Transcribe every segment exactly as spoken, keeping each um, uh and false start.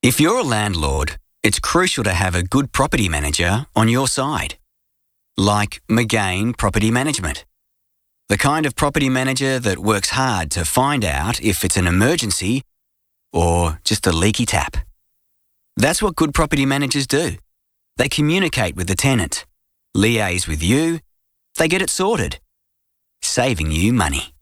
If you're a landlord, it's crucial to have a good property manager on your side. Like McGain Property Management. The kind of property manager that works hard to find out if it's an emergency or just a leaky tap. That's what good property managers do. They communicate with the tenant, liaise with you, they get it sorted, saving you money.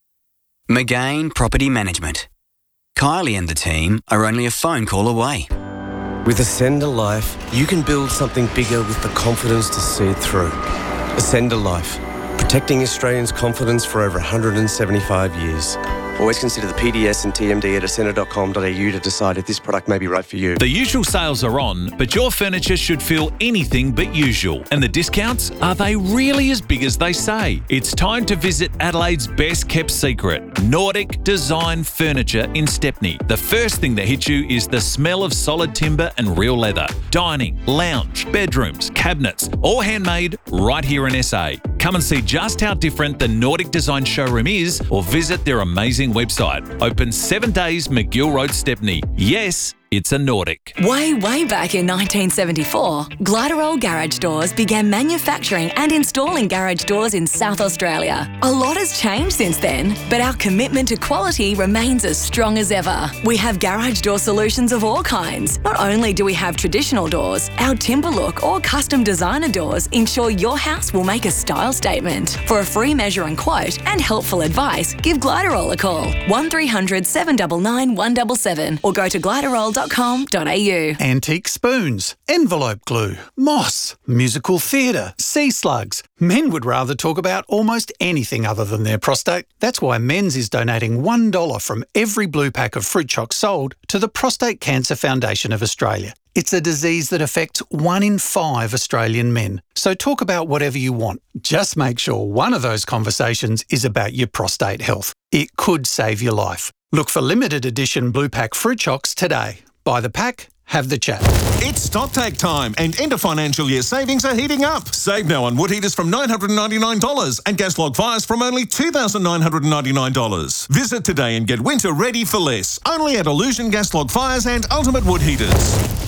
McGain Property Management. Kylie and the team are only a phone call away. With Ascender Life, you can build something bigger with the confidence to see it through. Ascender Life, protecting Australians' confidence for over one hundred seventy-five years. Always consider the P D S and T M D at ascender dot com dot a u to decide if this product may be right for you. The usual sales are on, but your furniture should feel anything but usual. And the discounts, are they really as big as they say? It's time to visit Adelaide's best kept secret, Nordic Design Furniture in Stepney. The first thing that hits you is the smell of solid timber and real leather. Dining, lounge, bedrooms, cabinets, all handmade right here in S A. Come and see just how different the Nordic Design showroom is, or visit their amazing website. Open seven days, McGill Road, Stepney. Yes, it's a Nordic. Way, way back in nineteen seventy-four, Gliderol Garage Doors began manufacturing and installing garage doors in South Australia. A lot has changed since then, but our commitment to quality remains as strong as ever. We have garage door solutions of all kinds. Not only do we have traditional doors, our timber look or custom designer doors ensure your house will make a style statement. For a free measure and quote and helpful advice, give Gliderol a call. one three hundred, seven nine nine, one seven seven or go to gliderol dot com dot a u. Antique spoons, envelope glue, moss, musical theatre, sea slugs. Men would rather talk about almost anything other than their prostate. That's why Men's is donating one dollar from every blue pack of fruit choc sold to the Prostate Cancer Foundation of Australia. It's a disease that affects one in five Australian men. So talk about whatever you want. Just make sure one of those conversations is about your prostate health. It could save your life. Look for limited edition blue pack fruit chocs today. Buy the pack, have the chat. It's StockTake time and end of financial year savings are heating up. Save now on wood heaters from nine hundred ninety-nine dollars and gas log fires from only two thousand nine hundred ninety-nine dollars. Visit today and get winter ready for less. Only at Illusion Gas Log Fires and Ultimate Wood Heaters.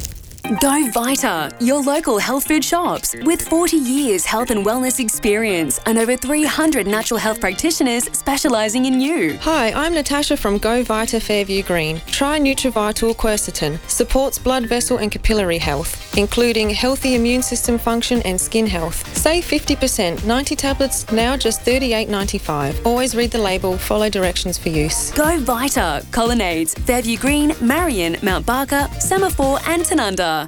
Go Vita, your local health food shops. With forty years health and wellness experience and over three hundred natural health practitioners specialising in you. Hi, I'm Natasha from Go Vita Fairview Green. Try Nutrivital Quercetin. Supports blood vessel and capillary health, including healthy immune system function and skin health. Save fifty percent. ninety tablets, now just thirty-eight ninety-five. Always read the label, follow directions for use. Go Vita. Colonnades, Fairview Green, Marion, Mount Barker, Semaphore and Tanunda.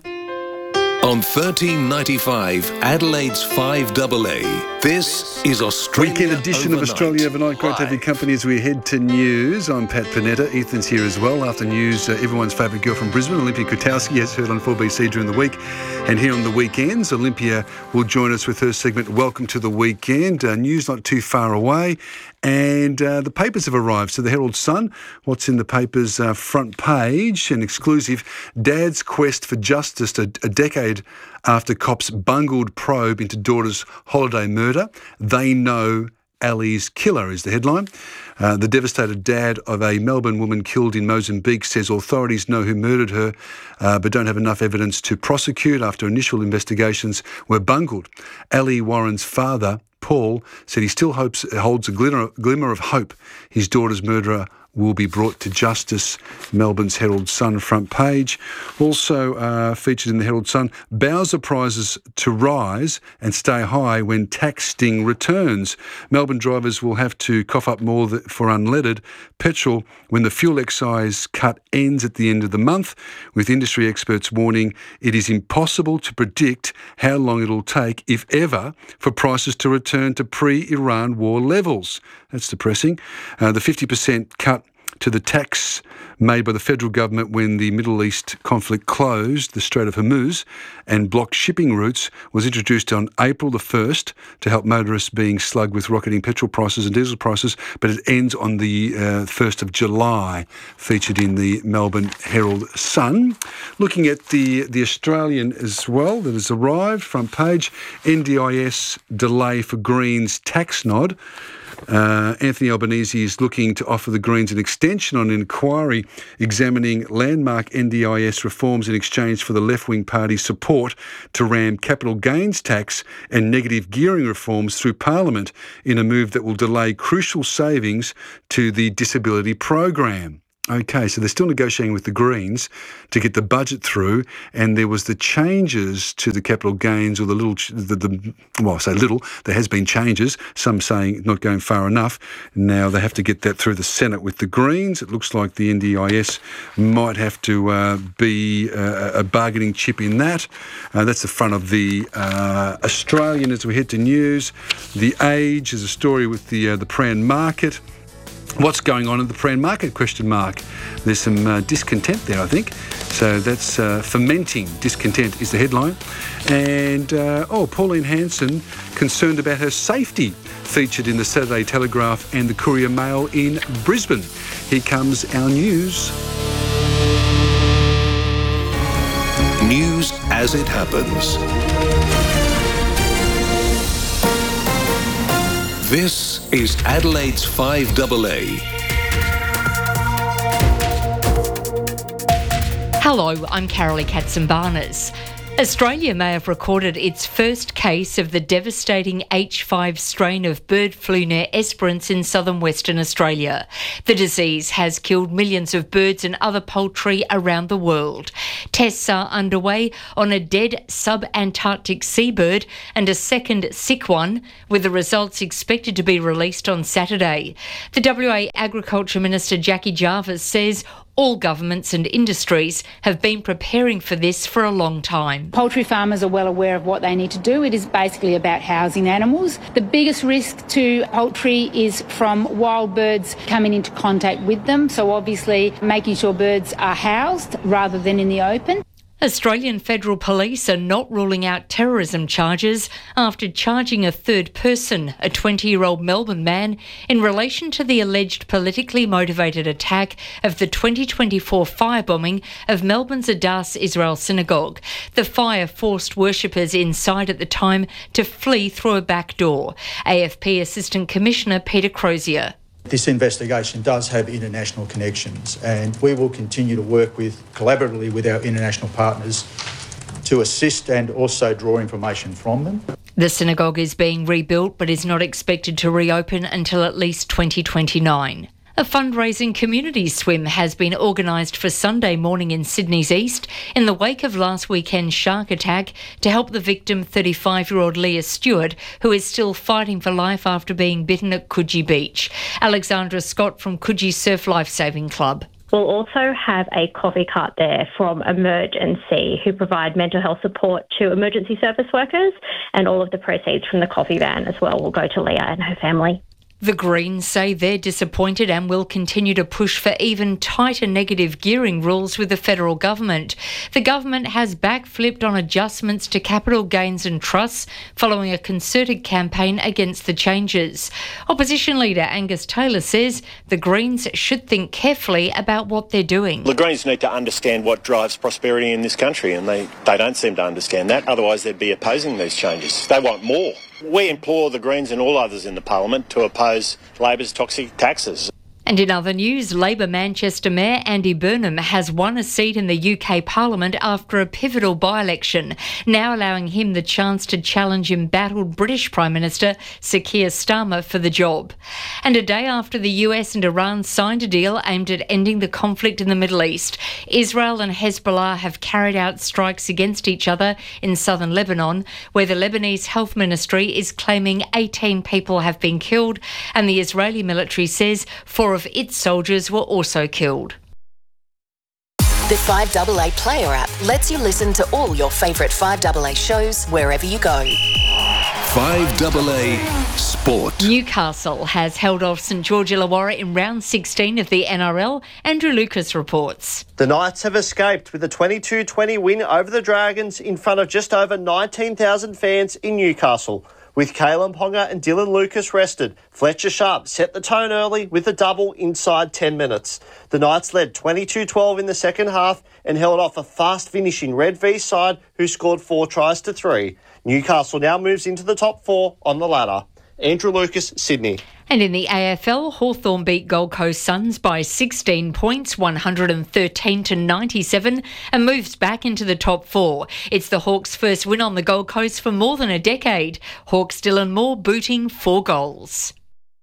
On thirteen ninety-five, Adelaide's five A A. This is Australia Weekend edition Overnight. of Australia Overnight. Great to have your company as we head to news. I'm Pat Panetta. Ethan's here as well. After news, uh, everyone's favourite girl from Brisbane, Olympia Kutowski, has heard on four B C during the week. And here on the weekends, Olympia will join us with her segment, Welcome to the Weekend. Uh, news not too far away. And uh, the papers have arrived. So the Herald Sun, what's in the paper's uh, front page, an exclusive, Dad's quest for justice a, a decade after cops bungled probe into daughter's holiday murder. They know Ali's killer is the headline. Uh, the devastated dad of a Melbourne woman killed in Mozambique says authorities know who murdered her, uh, but don't have enough evidence to prosecute after initial investigations were bungled. Ali Warren's father, Paul, said he still hopes holds a glimmer, glimmer of hope his daughter's murderer will be brought to justice. Melbourne's Herald Sun front page. Also uh, featured in the Herald Sun, Bowser prizes to rise and stay high when tax sting returns. Melbourne drivers will have to cough up more for unleaded petrol when the fuel excise cut ends at the end of the month, with industry experts warning it is impossible to predict how long it'll take, if ever, for prices to return to pre-Iran war levels. That's depressing. Uh, the fifty percent cut to the tax made by the federal government when the Middle East conflict closed the Strait of Hormuz and blocked shipping routes was introduced on April the first to help motorists being slugged with rocketing petrol prices and diesel prices, but it ends on the uh, first of July, featured in the Melbourne Herald Sun. Looking at the, the Australian as well, that has arrived, front page, N D I S delay for Greens tax nod. Uh, Anthony Albanese is looking to offer the Greens an extension on an inquiry examining landmark N D I S reforms in exchange for the left-wing party's support to ram capital gains tax and negative gearing reforms through Parliament in a move that will delay crucial savings to the disability program. Okay, so they're still negotiating with the Greens to get the budget through, and there was the changes to the capital gains, or the little, the, the well, I say little, there has been changes, some saying not going far enough. Now they have to get that through the Senate with the Greens. It looks like the N D I S might have to uh, be uh, a bargaining chip in that. Uh, that's the front of the uh, Australian. As we head to news, The Age is a story with the uh, the Prahran market. What's going on in the Prahran market, question mark. There's some uh, discontent there, I think. So that's uh, fermenting discontent is the headline. And, uh, oh, Pauline Hanson, concerned about her safety, featured in the Saturday Telegraph and the Courier Mail in Brisbane. Here comes our news. News as it happens. This is Adelaide's five double A. Hello, I'm Carolee Katzenbarnes. Australia may have recorded its first case of the devastating H five strain of bird flu near Esperance in southern Western Australia. The disease has killed millions of birds and other poultry around the world. Tests are underway on a dead sub-Antarctic seabird and a second sick one, with the results expected to be released on Saturday. The W A Agriculture Minister Jackie Jarvis says all governments and industries have been preparing for this for a long time. Poultry farmers are well aware of what they need to do. It is basically about housing animals. The biggest risk to poultry is from wild birds coming into contact with them, so obviously making sure birds are housed rather than in the open. Australian Federal Police are not ruling out terrorism charges after charging a third person, a twenty-year-old Melbourne man, in relation to the alleged politically motivated attack of the twenty twenty-four firebombing of Melbourne's Adass Israel Synagogue. The fire forced worshippers inside at the time to flee through a back door. A F P Assistant Commissioner Peter Crozier. This investigation does have international connections, and we will continue to work with collaboratively with our international partners to assist and also draw information from them. The synagogue is being rebuilt but is not expected to reopen until at least twenty twenty-nine. A fundraising community swim has been organised for Sunday morning in Sydney's East in the wake of last weekend's shark attack to help the victim, thirty-five-year-old Leah Stewart, who is still fighting for life after being bitten at Coogee Beach. Alexandra Scott from Coogee Surf Lifesaving Club. We'll also have a coffee cart there from Emergency, who provide mental health support to emergency service workers, and all of the proceeds from the coffee van as well will go to Leah and her family. The Greens say they're disappointed and will continue to push for even tighter negative gearing rules with the federal government. The government has backflipped on adjustments to capital gains and trusts following a concerted campaign against the changes. Opposition leader Angus Taylor says the Greens should think carefully about what they're doing. The Greens need to understand what drives prosperity in this country, and they, they don't seem to understand that. Otherwise, they'd be opposing these changes. They want more. We implore the Greens and all others in the Parliament to oppose Labor's toxic taxes. And in other news, Labor Manchester Mayor Andy Burnham has won a seat in the U K Parliament after a pivotal by-election, now allowing him the chance to challenge embattled British Prime Minister Sir Keir Starmer for the job. And a day after the U S and Iran signed a deal aimed at ending the conflict in the Middle East, Israel and Hezbollah have carried out strikes against each other in southern Lebanon, where the Lebanese Health Ministry is claiming eighteen people have been killed, and the Israeli military says four of its soldiers were also killed. The five double A Player app lets you listen to all your favourite five double A shows wherever you go. five double A Sport. Newcastle has held off St George Illawarra in round sixteen of the N R L. Andrew Lucas reports. The Knights have escaped with a twenty-two twenty win over the Dragons in front of just over nineteen thousand fans in Newcastle. With Caleb Ponga and Dylan Lucas rested, Fletcher Sharp set the tone early with a double inside ten minutes. The Knights led twenty-two twelve in the second half and held off a fast-finishing Red V side who scored four tries to three. Newcastle now moves into the top four on the ladder. Andrew Lucas, Sydney. And in the A F L, Hawthorn beat Gold Coast Suns by sixteen points, one hundred thirteen to ninety-seven, and moves back into the top four. It's the Hawks' first win on the Gold Coast for more than a decade. Hawks Dylan Moore booting four goals.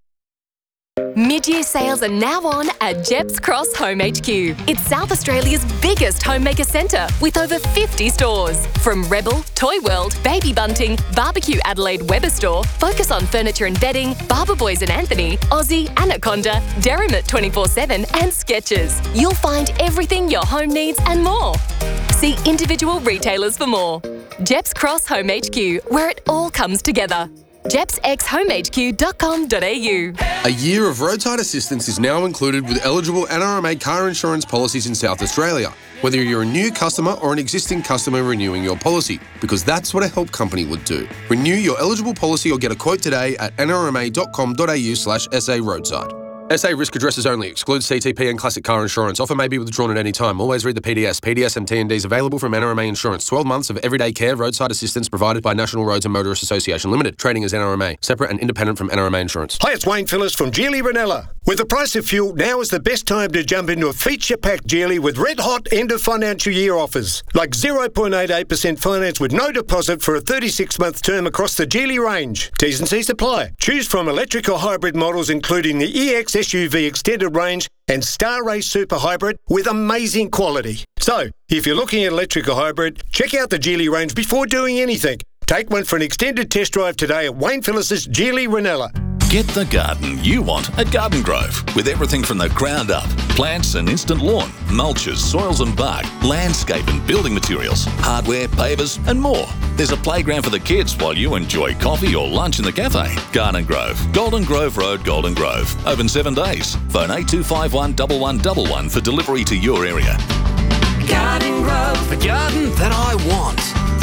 Mid-year sales are now on at Gepps Cross Home H Q. It's South Australia's biggest homemaker centre with over fifty stores. From Rebel, Toy World, Baby Bunting, Barbecue Adelaide Weber Store, Focus on Furniture and Bedding, Barber Boys and Anthony, Aussie, Anaconda, Derrimut twenty-four seven and Skechers. You'll find everything your home needs and more. See individual retailers for more. Gepps Cross Home H Q, where it all comes together. jeps x home h q dot com dot a u. A year of roadside assistance is now included with eligible N R M A car insurance policies in South Australia, whether you're a new customer or an existing customer renewing your policy, because that's what a help company would do. Renew your eligible policy or get a quote today at n r m a dot com dot a u slash s a roadside. S A risk addresses only. Excludes C T P and classic car insurance. Offer may be withdrawn at any time. Always read the P D S. P D S and T N Ds available from N R M A Insurance. twelve months of everyday care roadside assistance provided by National Roads and Motorists Association Limited. Trading as N R M A. Separate and independent from N R M A Insurance. Hi, it's Wayne Phillips from Geely Ranella. With the price of fuel, now is the best time to jump into a feature-packed Geely with red-hot end-of-financial year offers. Like zero point eight eight percent finance with no deposit for a thirty-six month term across the Geely range. T's and C's apply. Choose from electric or hybrid models including the E X S U V Extended range and Star Race Super Hybrid with amazing quality. So, if you're looking at electric or hybrid, check out the Geely range before doing anything. Take one for an extended test drive today at Wayne Phillips' Geely Ranella. Get the garden you want at Garden Grove, with everything from the ground up. Plants and instant lawn, mulches, soils and bark, landscape and building materials, hardware, pavers and more. There's a playground for the kids while you enjoy coffee or lunch in the cafe. Garden Grove, Golden Grove Road, Golden Grove. Open seven days. Phone eight two five one one one one one for delivery to your area. Garden Grove, the garden that I want.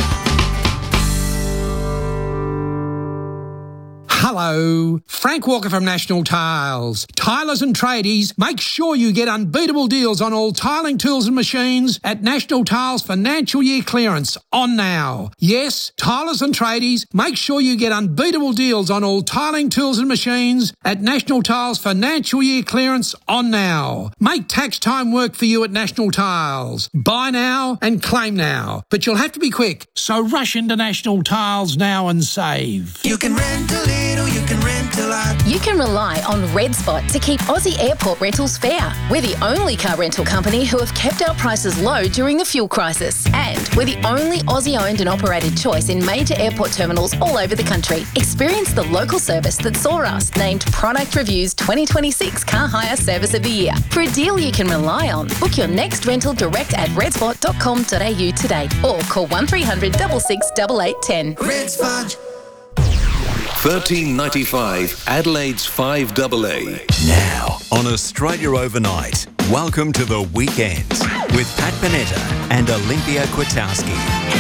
Hello, Frank Walker from National Tiles. Tilers and tradies, make sure you get unbeatable deals on all tiling tools and machines at National Tiles Financial Year Clearance on now. Yes, tilers and tradies, make sure you get unbeatable deals on all tiling tools and machines at National Tiles Financial Year Clearance on now. Make tax time work for you at National Tiles. Buy now and claim now, but you'll have to be quick, so rush into National Tiles now and save. You can rent a little, you can rent a lot. You can rely on Red Spot to keep Aussie airport rentals fair. We're the only car rental company who have kept our prices low during the fuel crisis. And we're the only Aussie-owned and operated choice in major airport terminals all over the country. Experience the local service that saw us named Product Review's twenty twenty-six Car Hire Service of the Year. For a deal you can rely on, book your next rental direct at red spot dot com dot a u today or call one three hundred six six eight eight one zero. Red Spot. thirteen ninety-five Adelaide's five double A. Now on Australia Overnight, welcome to the weekend with Pat Panetta and Olympia Kwiatkowski.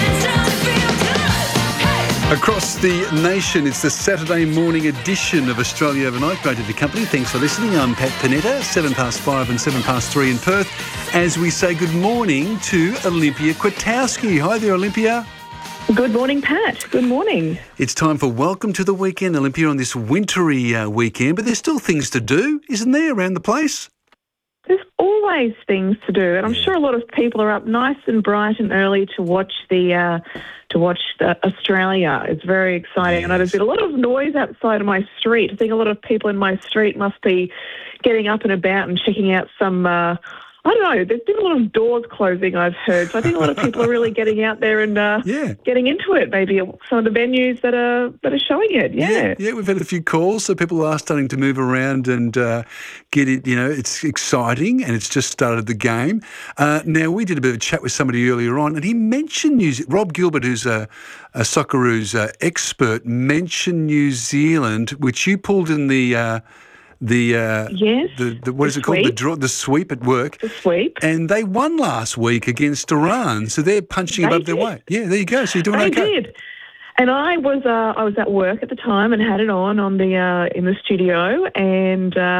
Across the nation, it's the Saturday morning edition of Australia Overnight. Great to have your company. Thanks for listening. I'm Pat Panetta, seven past five and seven past three in Perth, as we say good morning to Olympia Kwiatkowski. Hi there, Olympia. Good morning, Pat. Good morning. It's time for Welcome to the Weekend, Olympia, on this wintry uh, weekend, but there's still things to do, isn't there, around the place? There's always things to do, and I'm sure a lot of people are up nice and bright and early to watch the uh, to watch the Australia. It's very exciting. I know there's been a lot of noise outside of my street. I think a lot of people in my street must be getting up and about and checking out some... Uh, I don't know, there's been a lot of doors closing, I've heard. So I think a lot of people are really getting out there and uh, yeah. getting into it, maybe at some of the venues that are that are showing it, yeah. Yeah, yeah we've had a few calls, so people are starting to move around and uh, get it, you know, it's exciting and it's just started the game. Uh, now, we did a bit of a chat with somebody earlier on and he mentioned New Zealand. Rob Gilbert, who's a, a Socceroos uh, expert, mentioned New Zealand, which you pulled in the... Uh, The uh, yes, the, the what the is it called? sweep. The draw, the sweep at work. The sweep, and they won last week against Iran, so they're punching they above did. their weight. Yeah, there you go. So you're doing they okay. They did, and I was uh, I was at work at the time and had it on on the uh, in the studio, and uh,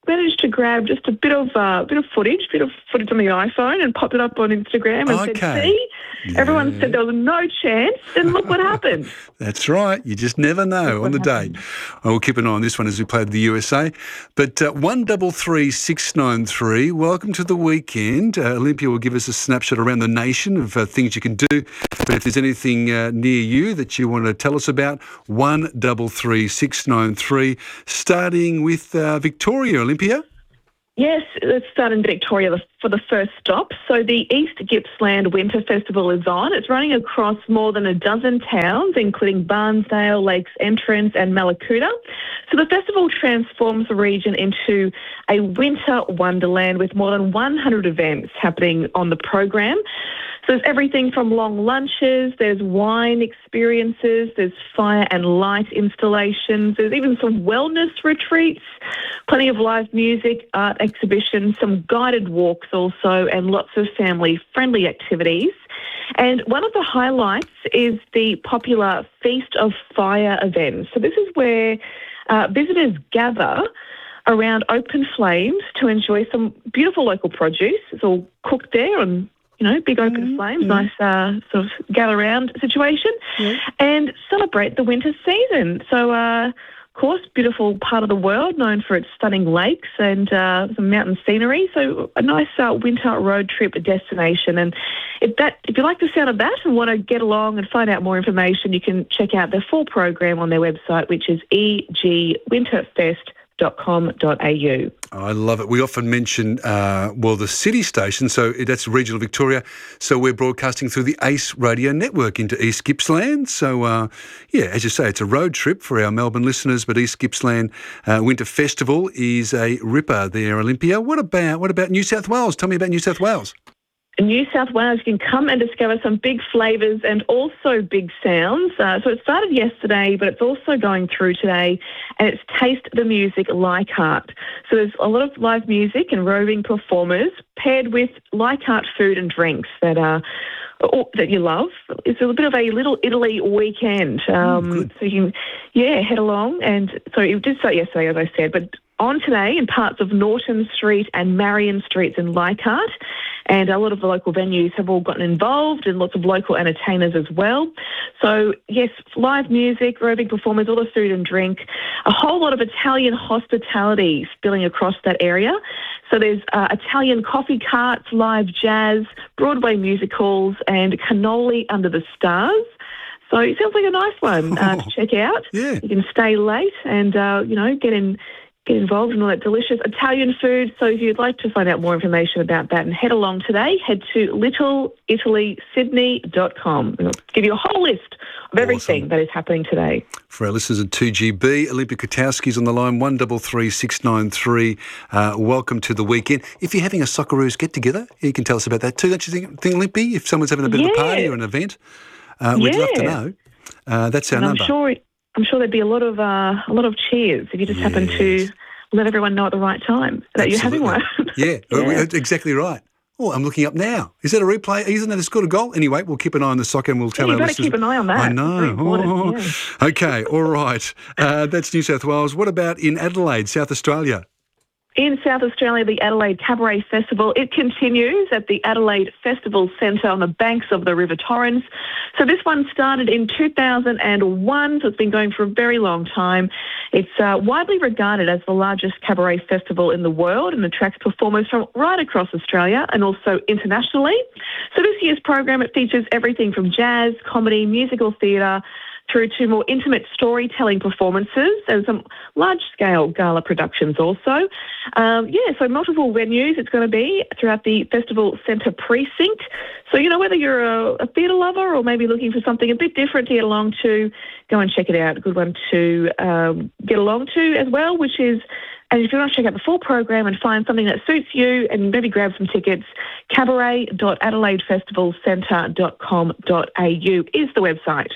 managed to grab just a bit of uh, bit of footage, bit of footage on the iPhone, and popped it up on Instagram and Okay. said, "See, Yeah. everyone said there was no chance, and look what happened." That's right. You just never know on the day. I will keep an eye on this one as we play to the U S A. But uh, one double three six nine three. Welcome to the weekend. Uh, Olympia will give us a snapshot around the nation of uh, things you can do. But if there's anything uh, near you that you want to tell us about, one double three six nine three. Starting with uh, Victoria, Olympia. Yes, let's start in Victoria for the first stop. So the East Gippsland Winter Festival is on. It's running across more than a dozen towns, including Barnsdale, Lakes Entrance and Mallacoota. So the festival transforms the region into a winter wonderland with more than one hundred events happening on the program. So there's everything from long lunches, there's wine experiences, there's fire and light installations, there's even some wellness retreats, plenty of live music, art exhibitions, some guided walks also, and lots of family-friendly activities. And one of the highlights is the popular Feast of Fire event. So this is where uh, visitors gather around open flames to enjoy some beautiful local produce. It's all cooked there on, you know, big open flames, nice uh, sort of gather around situation, and celebrate the winter season. So, uh, of course, beautiful part of the world, known for its stunning lakes and uh, some mountain scenery. So a nice uh, winter road trip destination. And if that, if you like the sound of that and want to get along and find out more information, you can check out their full program on their website, which is e g winterfest dot com dot a u. I love it. We often mention, uh, well, the city station, so that's regional Victoria. So we're broadcasting through the ACE radio network into East Gippsland. So, uh, yeah, as you say, it's a road trip for our Melbourne listeners, but East Gippsland uh, Winter Festival is a ripper there, Olympia. What about, what about New South Wales? Tell me about New South Wales. In New South Wales, you can come and discover some big flavours and also big sounds. Uh, so it started yesterday, but it's also going through today, and it's Taste the Music Leichhardt. So there's a lot of live music and roving performers paired with Leichhardt food and drinks that are that you love. It's a bit of a little Italy weekend. Um, oh, so you can, yeah, head along. And so it did start yesterday, as I said, but on today in parts of Norton Street and Marion Streets in Leichhardt. And a lot of the local venues have all gotten involved and lots of local entertainers as well. So, yes, live music, roving performers, all the food and drink, a whole lot of Italian hospitality spilling across that area. So there's uh, Italian coffee carts, live jazz, Broadway musicals and cannoli under the stars. So it sounds like a nice one uh, to check out. Yeah. You can stay late and, uh, you know, get in... get involved in all that delicious Italian food. So if you'd like to find out more information about that and head along today, head to little italy sydney dot com. It'll give you a whole list of everything awesome. that is happening today. For our listeners at two G B, Olympia Kotowski's on the line, one double three six nine three. Uh, welcome to the weekend. If you're having a Socceroos get-together, you can tell us about that too, don't you think, think Olympia? If someone's having a bit yeah. of a party or an event, uh, we'd yeah. love to know. Uh, that's our and number. I'm sure... I'm sure there'd be a lot of uh, a lot of cheers if you just yes. happen to let everyone know at the right time that Absolutely. you're having one. yeah, yeah, exactly right. Oh, I'm looking up now. Is that a replay? Isn't that a scored a goal? Anyway, we'll keep an eye on the soccer and we'll tell yeah, our you've got listeners. to keep an eye on that. I know. Oh. Yeah. Okay, all right. Uh, that's New South Wales. What about in Adelaide, South Australia? In South Australia, the Adelaide Cabaret Festival, it continues at the Adelaide Festival Centre on the banks of the River Torrens. So this one started in two thousand one, so it's been going for a very long time. It's uh, widely regarded as the largest cabaret festival in the world and attracts performers from right across Australia and also internationally. So this year's program, it features everything from jazz, comedy, musical theatre, through to more intimate storytelling performances and some large-scale gala productions also. Um, yeah, so multiple venues it's going to be throughout the Festival Centre precinct. So, you know, whether you're a, a theatre lover or maybe looking for something a bit different to get along to, go and check it out. A good one to um, get along to as well, which is, and if you want to check out the full program and find something that suits you and maybe grab some tickets, cabaret dot adelaide festival centre dot com dot a u is the website.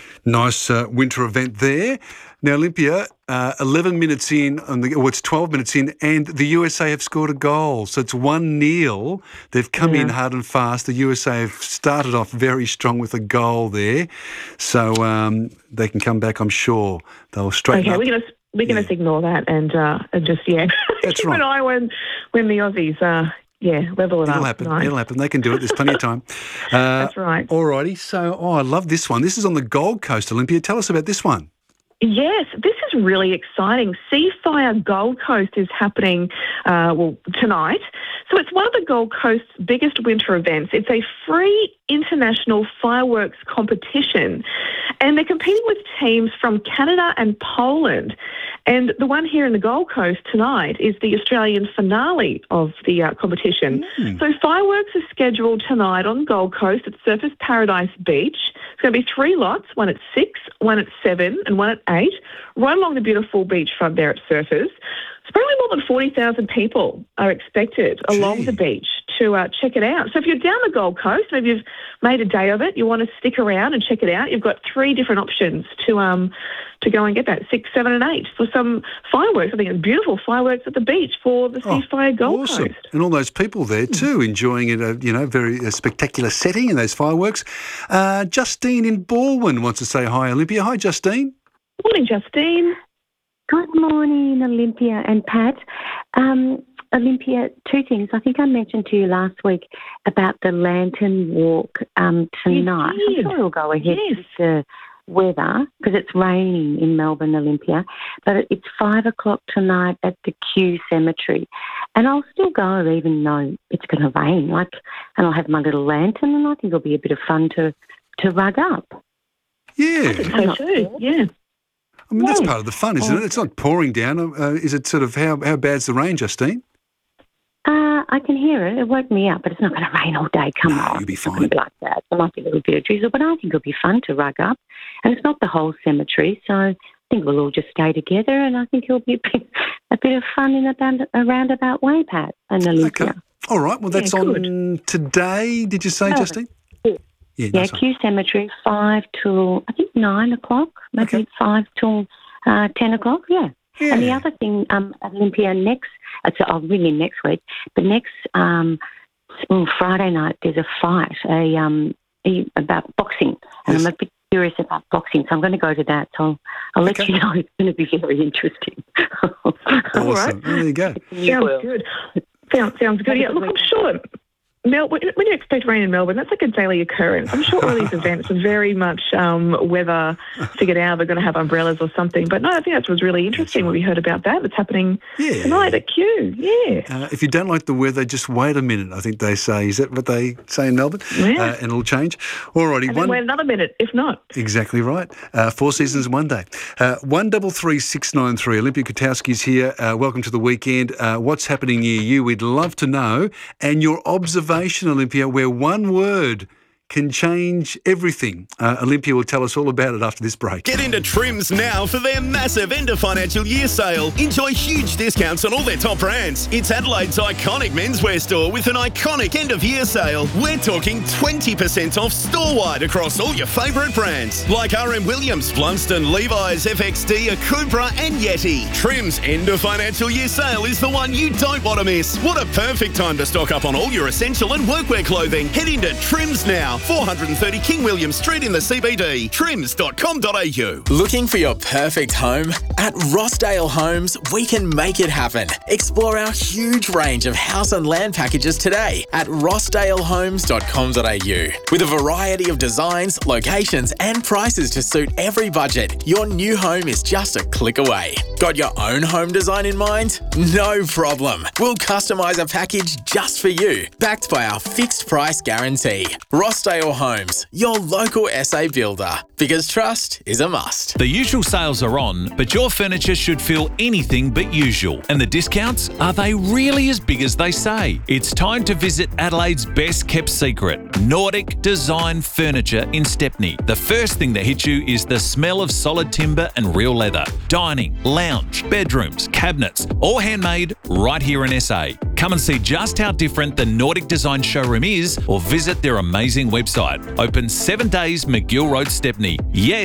Nice uh, winter event there. Now, Olympia, uh, eleven minutes in, on the, or it's twelve minutes in, and the U S A have scored a goal. So it's one nil. They've come yeah. in hard and fast. The U S A have started off very strong with a goal there. So um, they can come back, I'm sure. They'll straighten okay, up. We're gonna, we can Yeah. just ignore that and uh, and just yeah, That's keep right. an eye when when the Aussies uh yeah level it It'll up. happen. Nice. It'll happen. They can do it. There's plenty of time. Uh, That's right. Alrighty. So, oh, I love this one. This is on the Gold Coast, Olympia. Tell us about this one. Yes, this is really exciting. Seafire Gold Coast is happening, uh, well, tonight. So it's one of the Gold Coast's biggest winter events. It's a free international fireworks competition, and they're competing with teams from Canada and Poland. And the one here in the Gold Coast tonight is the Australian finale of the uh, competition. Mm. So fireworks are scheduled tonight on Gold Coast at Surfers Paradise Beach. It's going to be three lots, one at six, one at seven, and one at eight, right along the beautiful beachfront there at Surfers. It's probably more than forty thousand people are expected Gee. along the beach to uh, check it out. So if you're down the Gold Coast, maybe you've made a day of it, you want to stick around and check it out, you've got three different options to um to go and get that, six, seven and eight, for some fireworks. I think it's beautiful fireworks at the beach for the Seafire Gold Awesome. Coast. And all those people there too, enjoying it, uh, you know, very uh, spectacular setting and those fireworks. Uh, Justine in Baldwin wants to say hi, Olympia. Hi, Justine. Morning, Justine. Good morning, Olympia and Pat. Um, Olympia, two things. I think I mentioned to you last week about the Lantern Walk um, tonight. You did. I'm sure it'll go ahead Yes. with the weather because it's raining in Melbourne, Olympia. But it- it's five o'clock tonight at the Kew Cemetery. And I'll still go even though it's going to rain. Like, and I'll have my little lantern and I think it'll be a bit of fun to, to rug up. Yeah. So too, yeah. I mean, that's Yeah. part of the fun, isn't it? It's not pouring down. Uh, is it sort of, how, how bad's the rain, Justine? Uh, I can hear it. It woke me up, but it's not going to rain all day. Come on. You'll be It's not fine. gonna be like that. There might be a little bit of drizzle, but I think it'll be fun to rug up. And it's not the whole cemetery, so I think we'll all just stay together, and I think it'll be a bit, a bit of fun in a, band, a roundabout way, Pat and Olympia. Okay. All right. Well, that's Yeah, on today, did you say, Melbourne. Justine? Yeah. Yeah, Yeah, nice one. Kew Cemetery, five till, I think, nine o'clock, maybe five till uh, ten o'clock, yeah. And the other thing, um, Olympia, next, uh, so I'll ring in next week, but next um, mm, Friday night there's a fight a, um, a, about boxing, and I'm a bit curious about boxing, so I'm going to go to that. So I'll, I'll let you know. It's going to be very interesting. Awesome. There you go. Sounds good. Sounds, sounds good. Yeah, look, I'm sure Mel, when when you expect rain in Melbourne, that's like a daily occurrence. I'm sure all these events are very much um, weather figured out. They're going to have umbrellas or something. But no, I think that was really interesting when we heard about that. It's happening Yeah. tonight at Kew. Yeah. Uh, if you don't like the weather, just wait a minute, I think they say. Is that what they say in Melbourne? Yeah. Uh, and it'll change. All righty. And then wait another minute, if not. Exactly right. Uh, four seasons, one day. Uh, one double three six nine three. Olympia Kutowski's here. Uh, welcome to the weekend. Uh, what's happening near you? We'd love to know. And your observation, Olympia, where one word can change everything. Uh, Olympia will tell us all about it after this break. Get into Trims now for their massive end of financial year sale. Enjoy huge discounts on all their top brands. It's Adelaide's iconic menswear store with an iconic end of year sale. We're talking twenty percent off store-wide across all your favourite brands like R M Williams, Blundstone, Levi's, F X D, Akubra and Yeti. Trims end of financial year sale is the one you don't want to miss. What a perfect time to stock up on all your essential and workwear clothing. Head into Trims now. four thirty King William Street in the C B D. trims dot com dot a u. Looking for your perfect home? At Rossdale Homes, we can make it happen. Explore our huge range of house and land packages today at rossdale homes dot com dot a u. With a variety of designs, locations and prices to suit every budget, your new home is just a click away. Got your own home design in mind? No problem. We'll customise a package just for you, backed by our fixed price guarantee. Rossdale Homes, your local S A builder. Because trust is a must. The usual sales are on, but your furniture should feel anything but usual. And the discounts, are they really as big as they say? It's time to visit Adelaide's best kept secret, Nordic Design Furniture in Stepney. The first thing that hits you is the smell of solid timber and real leather. Dining, lounge, bedrooms, cabinets, all handmade right here in S A. Come and see just how different the Nordic Design showroom is or visit their amazing website. Open seven days, McGill Road, Stepney. Yes,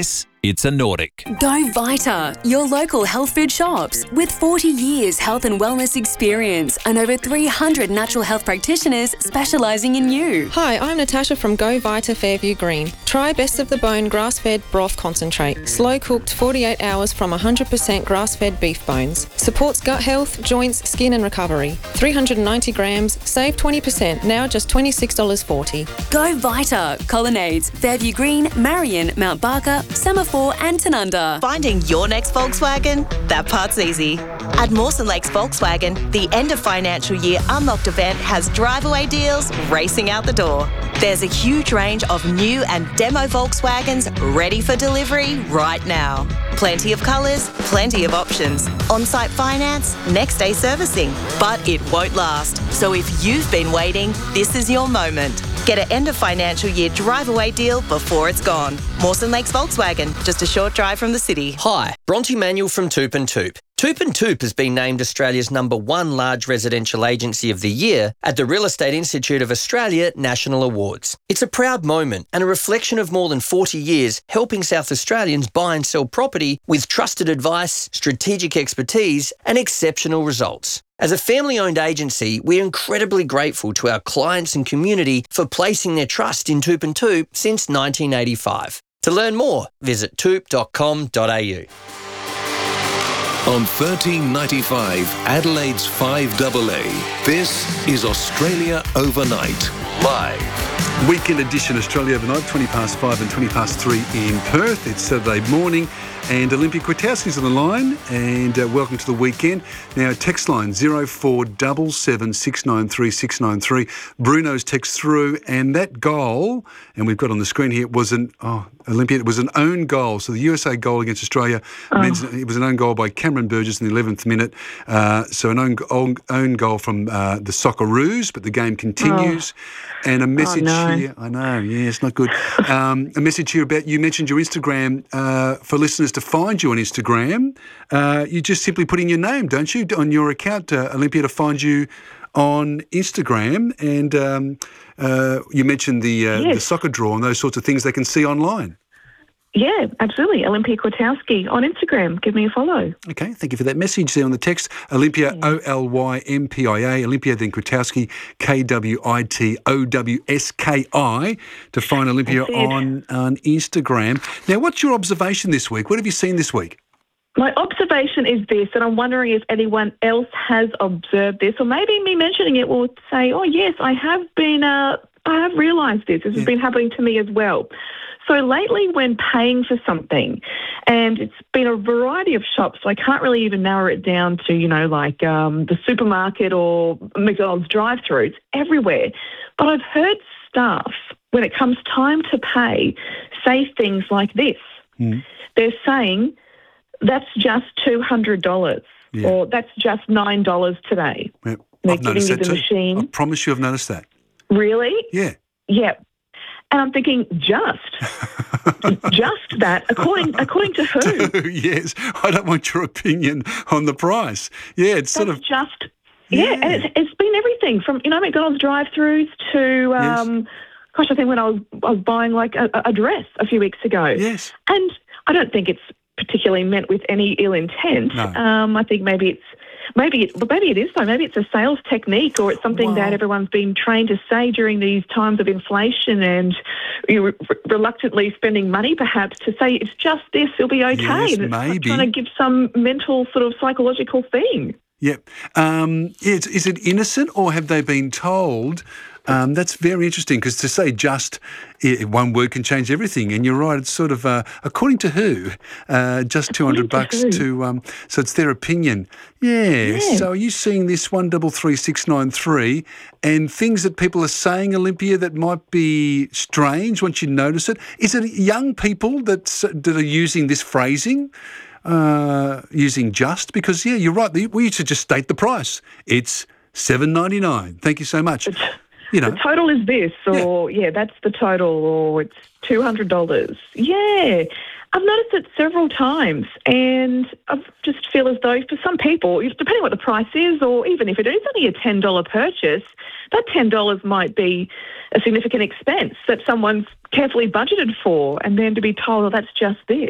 it's a Nordic. Go Vita, your local health food shops. With forty years health and wellness experience and over three hundred natural health practitioners specialising in you. Hi, I'm Natasha from Go Vita Fairview Green. Try Best of the Bone grass-fed broth concentrate. Slow cooked forty-eight hours from one hundred percent grass-fed beef bones. Supports gut health, joints, skin and recovery. three hundred ninety grams, save twenty percent, now just twenty-six dollars forty. Go Vita, Colonnades, Fairview Green, Marion, Mount Barker, Semaphore and Tanunda. Finding your next Volkswagen? That part's easy. At Mawson Lakes Volkswagen, the end of financial year Unlocked event has drive-away deals racing out the door. There's a huge range of new and demo Volkswagens ready for delivery right now. Plenty of colours, plenty of options. On-site finance, next-day servicing. But it won't last. So if you've been waiting, this is your moment. Get an end of financial year drive-away deal before it's gone. Mawson Lakes Volkswagen, just a short drive from the city. Hi, Bronte Manuel from Toop and Toop. Toop and Toop has been named Australia's number one large residential agency of the year at the Real Estate Institute of Australia National Awards. It's a proud moment and a reflection of more than forty years helping South Australians buy and sell property with trusted advice, strategic expertise and exceptional results. As a family-owned agency, we're incredibly grateful to our clients and community for placing their trust in Toop and Toop since nineteen eighty-five. To learn more, visit toop dot com dot a u. On thirteen ninety-five, Adelaide's five A A, this is Australia Overnight, live. Weekend edition Australia Overnight, twenty past five and twenty past three in Perth. It's Saturday morning and Olympia Kwiatkowski's on the line, and uh, welcome to the weekend. Now, text line zero four seven seven, six nine three, six nine three. Bruno's text through, and that goal, and we've got on the screen here, was an, oh, Olympia, it was an own goal. So the U S A goal against Australia, oh. men's, it was an own goal by Cameron Burgess in the eleventh minute. Uh, so an own, own, own goal from uh, the Socceroos, but the game continues. Oh. And a message oh, no. here, I know, yeah, it's not good. Um, a message here about, you mentioned your Instagram, uh, for listeners to find you on Instagram. Uh, you just simply put in your name, don't you, on your account, uh, Olympia, to find you on Instagram. And um, uh, you mentioned the, uh, yes. the soccer draw and those sorts of things they can see online. Yeah, absolutely. Olympia Kwiatkowski on Instagram. Give me a follow. Okay, thank you for that message there on the text. Olympia, O L Y M P I A. Olympia, then Kwiatkowski, K W I T O W S K I, to find Olympia on, on Instagram. Now, what's your observation this week? What have you seen this week? My observation is this, and I'm wondering if anyone else has observed this, or maybe me mentioning it will say, oh, yes, I have been, uh, I have realised this. This has yeah. been happening to me as well. So lately, when paying for something, and it's been a variety of shops, so I can't really even narrow it down to, you know, like um, the supermarket or McDonald's drive-through. It's everywhere. But I've heard staff, when it comes time to pay, say things like this. Mm. They're saying, that's just two hundred dollars, yeah. or that's just nine dollars today. Yep. They're I've noticed giving you that the too. machine. I promise you I've noticed that. Really? Yeah. Yeah. And I'm thinking, just, just that, according according to who? Yes, I don't want your opinion on the price. Yeah, it's That's sort of... just, yeah, yeah. and it's, it's been everything from, you know, McDonald's drive-thrus to, um, yes. gosh, I think when I was, I was buying like a, a dress a few weeks ago. Yes. And I don't think it's particularly meant with any ill intent. No. Um, I think maybe it's, Maybe it, but maybe it is though. Maybe it's a sales technique, or it's something wow. that everyone's been trained to say during these times of inflation and you re- reluctantly spending money, perhaps, to say it's just this, it'll be okay. Yes, and it's maybe. trying to give some mental sort of psychological thing. Yep. Um, is, is it innocent, or have they been told? Um, that's very interesting, because to say just, it, one word can change everything. And you're right, it's sort of, uh, according to who, uh, just two hundred bucks to, to um, so it's their opinion. Yeah. yeah. So are you seeing this one double three six nine three and things that people are saying, Olympia, that might be strange once you notice it? Is it young people that's, that are using this phrasing? Uh, using just? Because, yeah, you're right. We used to just state the price. It's seven ninety-nine. Thank you so much. You know. The total is this, or, yeah. yeah, that's the total, or it's two hundred dollars. Yeah. I've noticed it several times, and I just feel as though for some people, depending on what the price is, or even if it is only a ten dollars purchase, that ten dollars might be a significant expense that someone's carefully budgeted for, and then to be told, oh, that's just this.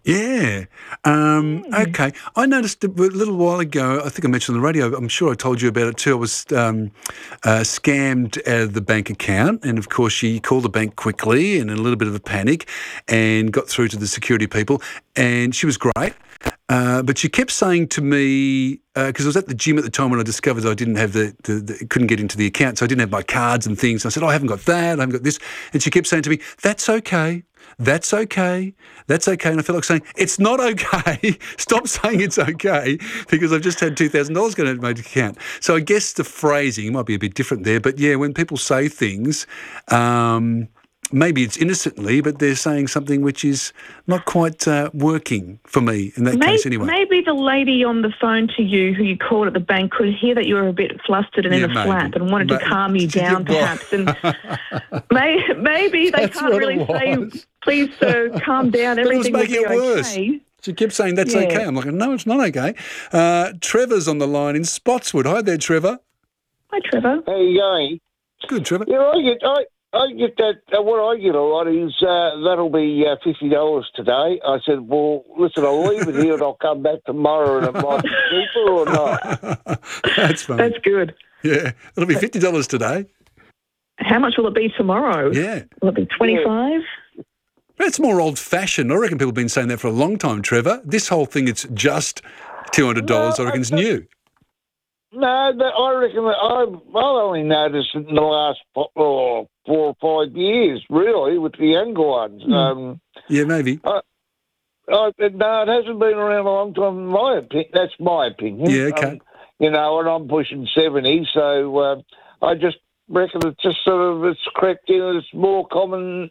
Yeah. Um, Mm. Okay. I noticed a little while ago, I think I mentioned on the radio, I'm sure I told you about it too, I was um, uh, scammed out of the bank account. And of course, she called the bank quickly and in a little bit of a panic and got through to the security people. And she was great. Uh, but she kept saying to me, because uh, I was at the gym at the time when I discovered I didn't have the, the, the, couldn't get into the account, so I didn't have my cards and things. I said, oh, I haven't got that, I haven't got this. And she kept saying to me, that's okay. That's okay. That's okay. And I felt like saying, it's not okay. Stop saying it's okay because I've just had two thousand dollars going into my account. So I guess the phrasing might be a bit different there. But yeah, when people say things, um, maybe it's innocently, but they're saying something which is not quite uh, working for me in that maybe, case anyway. Maybe the lady on the phone to you who you called at the bank could hear that you were a bit flustered and Yeah, in a maybe. flap and wanted Ma- to calm you down perhaps. And may, maybe they That's can't what really it say, was. please, sir, calm down, But it was everything will making be it worse. okay. She kept saying, that's Yeah. okay. I'm like, no, it's not okay. Uh, Trevor's on the line in Spotswood. Hi there, Trevor. Hi, Trevor. How you going? Good, Trevor. Yeah, I get, I, I get that. Uh, what I get a lot is uh, that'll be uh, fifty dollars today. I said, well, listen, I'll leave it here and I'll come back tomorrow and it might be cheaper or not. That's funny. That's good. Yeah, it'll be fifty dollars today. How much will it be tomorrow? Yeah. Will it be twenty-five? That's more old-fashioned. I reckon people have been saying that for a long time, Trevor. This whole thing, it's just two hundred dollars, No, I reckon, is I- new. No, that, I reckon that I've, I've only noticed it in the last oh, four or five years, really, with the younger ones. Hmm. Um, Yeah, maybe. I, I, no, it hasn't been around a long time. In my opinion, that's my opinion. Yeah, okay. Um, you know, and I'm pushing seventy, so uh, I just reckon it's just sort of it's crept in. It's more common.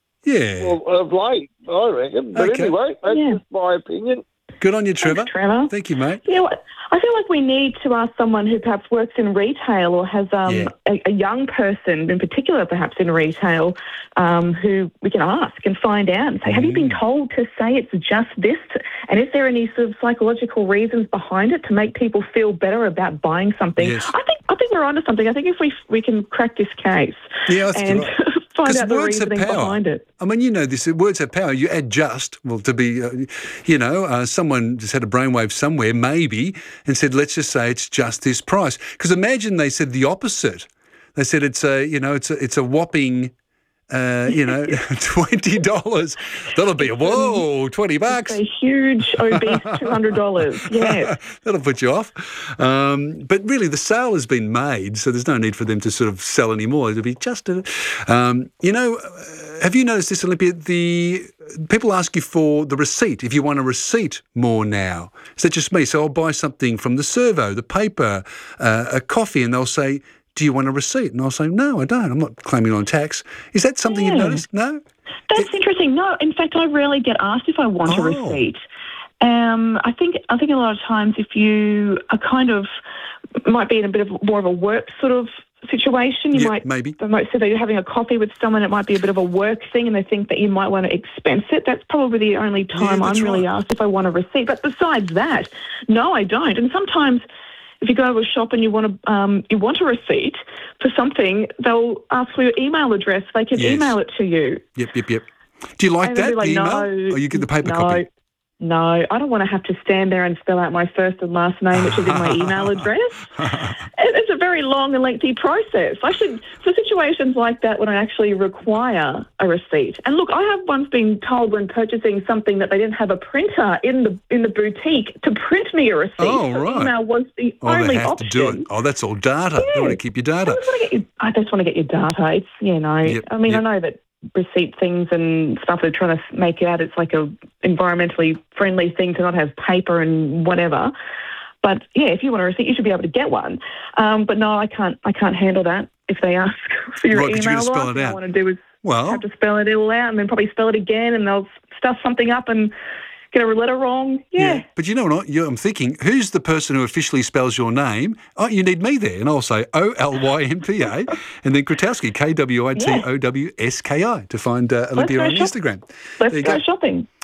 Yeah. Of, of late, I reckon. But Okay. anyway, that's Yeah. just my opinion. Good on you, Trevor. Thanks, Trevor. Thank you, mate. You know what? I feel like we need to ask someone who perhaps works in retail or has um, Yeah. a, a young person in particular perhaps in retail um, who we can ask and find out and say, have you been Mm. told to say it's just this? And is there any sort of psychological reasons behind it to make people feel better about buying something? Yes. I think I think we're onto something. I think if we we can crack this case Yeah, I think and you're right. find 'Cause out the words have reasoning power. behind it. I mean, you know this. Words have power. You add just, well, to be, uh, you know, uh, someone just had a brainwave somewhere, maybe, and said, let's just say it's just this price. Because imagine they said the opposite. They said it's a, you know, it's a, it's a whopping, uh, you know, twenty dollars. That'll be a, whoa, twenty bucks. It's a huge obese two hundred dollars. Yes. That'll put you off. Um, but really, the sale has been made, so there's no need for them to sort of sell anymore. It'll be just a, um, you know, uh, have you noticed this, Olympia? The people ask you for the receipt, if you want a receipt more now. Is that just me? So I'll buy something from the servo, the paper, uh, a coffee, and they'll say, do you want a receipt? And I'll say, no, I don't. I'm not claiming on tax. Is that something you've Yeah. noticed? No? That's interesting. No, in fact, I rarely get asked if I want a Oh. receipt. Um, I think I think a lot of times if you are kind of might be in a bit of more of a work sort of situation, you Yeah, might maybe. they might say that you're having a coffee with someone. It might be a bit of a work thing, and they think that you might want to expense it. That's probably the only time that's I'm really right. asked if I want a receipt. But besides that, no, I don't. And sometimes, if you go to a shop and you want to um, you want a receipt for something, they'll ask for your email address. They can Yes. email it to you. Yep, yep, yep. Do you like And they'll that, be like, the email? no, or you get the paper no, copy? No, I don't want to have to stand there and spell out my first and last name, which is in my email address. It- It's a very long and lengthy process. I should, for situations like that when I actually require a receipt. And look, I have once been told when purchasing something that they didn't have a printer in the in the boutique to print me a receipt. Oh, So right. email was the Oh, only they have option. to do it. Oh, that's all data. They want to keep your data. I just want to get your, I just want to get your data. It's, you know, Yep, I mean, yep. I know that receipt things and stuff they're trying to make out it's like a environmentally friendly thing to not have paper and whatever. But yeah, if you want a receipt, you should be able to get one. Um, but no, I can't. I can't handle that. If they ask for your Right, 'cause you're email, gonna spell last it thing I out. want to do is Well, have to spell it all out and then probably spell it again, and they'll stuff something up and get a letter wrong. Yeah. but you know what? You- I'm thinking, who's the person who officially spells your name? Oh, you need me there. And I'll say O L Y N P A and then Kwiatkowski, K W I T O W S K I, to find uh, Olympia go on shop- Instagram. Let's There you go, go. shopping.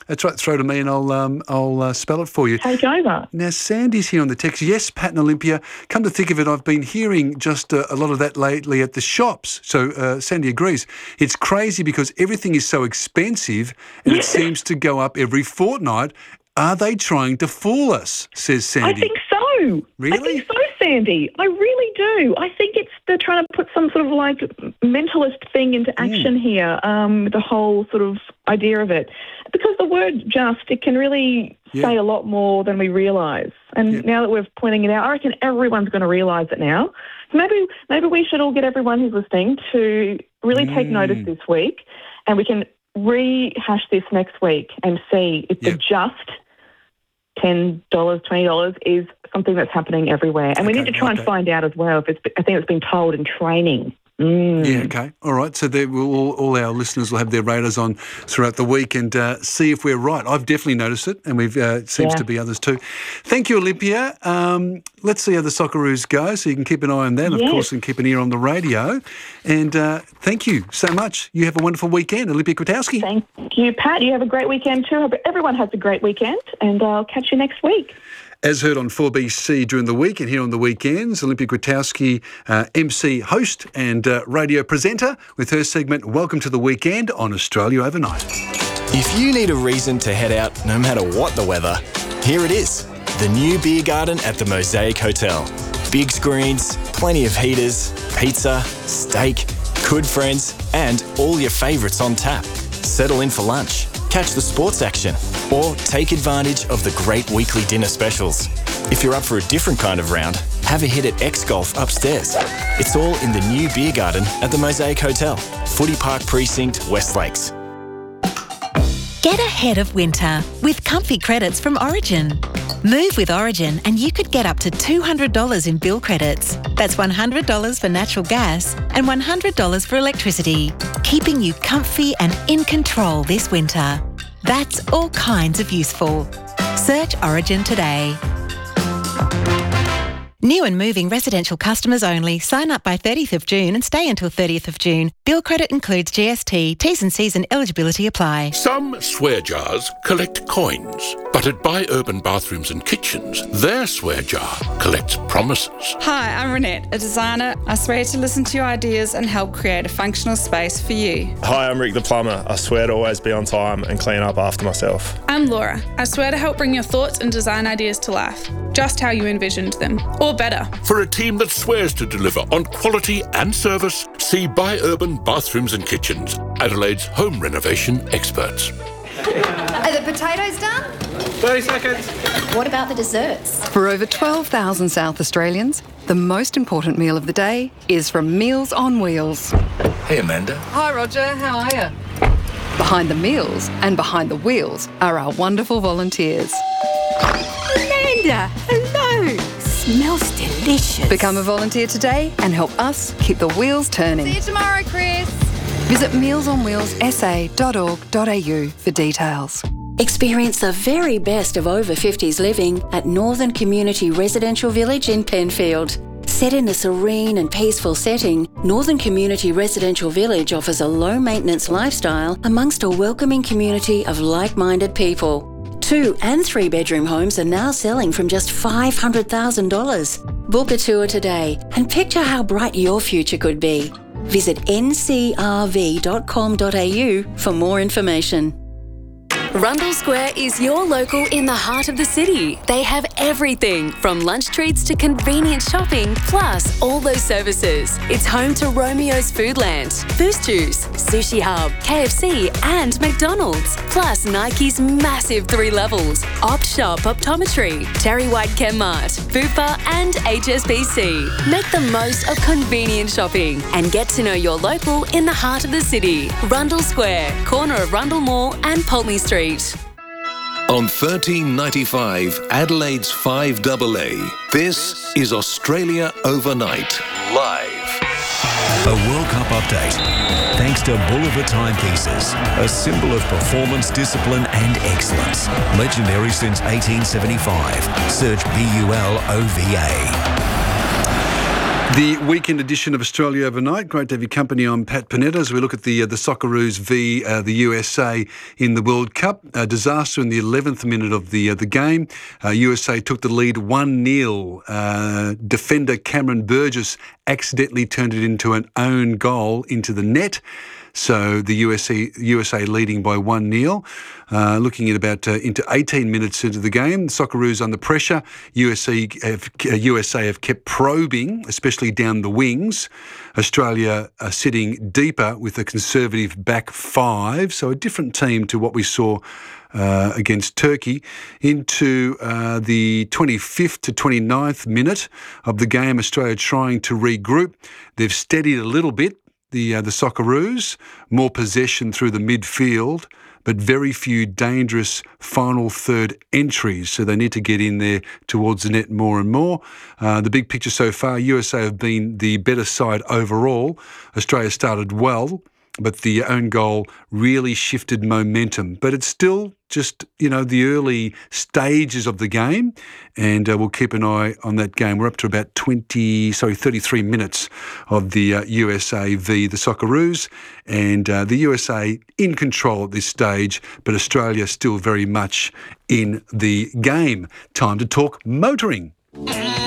That's right. Throw to me, and I'll um, I'll uh, spell it for you. Take over. Now, Sandy's here on the text. Yes, Pat and Olympia. Come to think of it, I've been hearing just uh, a lot of that lately at the shops. So uh, Sandy agrees. It's crazy because everything is so expensive, and it seems to go up every fortnight. Are they trying to fool us? Says Sandy. I think so. Really? I think so, Sandy. I really do. I think it's they're trying to put some sort of like mentalist thing into action mm. here. Um, the whole sort of idea of it, because the word "just" it can really yeah. say a lot more than we realise. And yeah. now that we're pointing it out, I reckon everyone's going to realise it now. Maybe maybe we should all get everyone who's listening to really mm. take notice this week, and we can rehash this next week and see if yep. the just ten dollars, twenty dollars is something that's happening everywhere. And okay, we need to try okay. and find out as well if it's, I think it's been told in training. Mm. Yeah, okay. All right. So there will, all, all our listeners will have their radars on throughout the week and uh, see if we're right. I've definitely noticed it, and we've uh, it seems yeah. to be others too. Thank you, Olympia. Um, let's see how the Socceroos go, so you can keep an eye on that, yes. of course, and keep an ear on the radio. And uh, thank you so much. You have a wonderful weekend, Olympia Kwiatkowski. Thank you, Pat. You have a great weekend too. I hope everyone has a great weekend, and I'll catch you next week. As heard on four B C during the week and here on the weekends, Olympia Kwiatkowski, uh, M C, host and uh, radio presenter with her segment Welcome to the Weekend on Australia Overnight. If you need a reason to head out no matter what the weather, here it is, the new beer garden at the Mosaic Hotel. Big screens, plenty of heaters, pizza, steak, good friends and all your favourites on tap. Settle in for lunch, catch the sports action, or take advantage of the great weekly dinner specials. If you're up for a different kind of round, have a hit at X Golf upstairs. It's all in the new beer garden at the Mosaic Hotel, Footy Park Precinct, West Lakes. Get ahead of winter with comfy credits from Origin. Move with Origin and you could get up to two hundred dollars in bill credits. That's one hundred dollars for natural gas and one hundred dollars for electricity, keeping you comfy and in control this winter. That's all kinds of useful. Search Origin today. New and moving residential customers only. Sign up by thirtieth of June and stay until thirtieth of June. Bill credit includes G S T. T's and C's and eligibility apply. Some swear jars collect coins, but at Buy Urban Bathrooms and Kitchens, their swear jar collects promises. Hi, I'm Renette, a designer. I swear to listen to your ideas and help create a functional space for you. Hi, I'm Rick the plumber. I swear to always be on time and clean up after myself. I'm Laura. I swear to help bring your thoughts and design ideas to life, just how you envisioned them, or better. For a team that swears to deliver on quality and service, see Buy Urban Bathrooms and Kitchens, Adelaide's home renovation experts. Are the potatoes done? thirty seconds. What about the desserts? For over twelve thousand South Australians, the most important meal of the day is from Meals on Wheels. Hey, Amanda. Hi, Roger. How are you? Behind the meals and behind the wheels are our wonderful volunteers. Amanda, hello. Smells delicious. Become a volunteer today and help us keep the wheels turning. See you tomorrow, Chris. Visit meals on wheels s a dot org dot a u for details. Experience the very best of over fifties living at Northern Community Residential Village in Penfield. Set in a serene and peaceful setting, Northern Community Residential Village offers a low-maintenance lifestyle amongst a welcoming community of like-minded people. Two and three bedroom homes are now selling from just five hundred thousand dollars. Book a tour today and picture how bright your future could be. Visit n c r v dot com dot a u for more information. Rundle Square is your local in the heart of the city. They have everything from lunch treats to convenient shopping, plus all those services. It's home to Romeo's Foodland, Boost Juice, Sushi Hub, K F C and McDonald's, plus Nike's massive three levels, Opt Shop Optometry, Terry White Chemmart, Fupa and H S B C. Make the most of convenient shopping and get to know your local in the heart of the city. Rundle Square, corner of Rundle Mall and Pulteney Street. On thirteen ninety-five, Adelaide's five A A, this is Australia Overnight, live. A World Cup update. Thanks to Bolivar Timepieces, a symbol of performance, discipline and excellence. Legendary since eighteen seventy-five. Search B U L O V A. The weekend edition of Australia Overnight. Great to have your company on Pat Panetta as we look at the uh, the Socceroos v uh, the U S A in the World Cup. A disaster in the eleventh minute of the uh, the game. Uh, U S A took the lead one nil. Uh, defender Cameron Burgess accidentally turned it into an own goal into the net. So the U S A, U S A leading by one nil. Uh, looking at about uh, into eighteen minutes into the game, the Socceroos under pressure. U S A have, uh, U S A have kept probing, especially down the wings. Australia are sitting deeper with a conservative back five, so a different team to what we saw Uh, against Turkey. Into uh, the twenty-fifth to twenty-ninth minute of the game, Australia trying to regroup. They've steadied a little bit, the uh, the Socceroos, more possession through the midfield, but very few dangerous final third entries. So they need to get in there towards the net more and more. Uh, the big picture so far, U S A have been the better side overall. Australia started well, but the own goal really shifted momentum. But it's still just, you know, the early stages of the game, and uh, we'll keep an eye on that game. We're up to about twenty, sorry, thirty-three minutes of the uh, U S A v the Socceroos, and uh, the U S A in control at this stage, but Australia still very much in the game. Time to talk motoring.